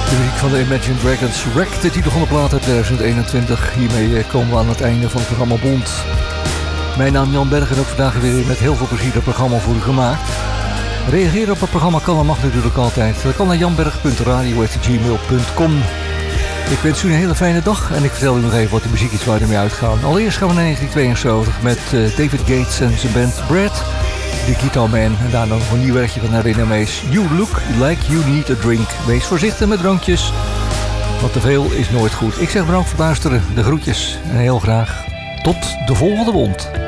De muziek van de Imagine Dragons, Wreck, de titel van de plaat uit 2021. Hiermee komen we aan het einde van het programma Bond. Mijn naam Jan Berg en ook vandaag weer met heel veel plezier het programma voor u gemaakt. Reageren op het programma kan en mag natuurlijk altijd. Dat kan naar janberg.radio@gmail.com. Ik wens u een hele fijne dag en ik vertel u nog even wat de muziek is waar we mee uitgaan. Allereerst gaan we naar 1972 met David Gates en zijn band Brad, de Guitar Man. En daarna nog een nieuw werkje van Arena Mees. You look like you need a drink. Wees voorzichtig met drankjes, want te veel is nooit goed. Ik zeg bedankt voor het luisteren, de groetjes en heel graag tot de volgende Bond.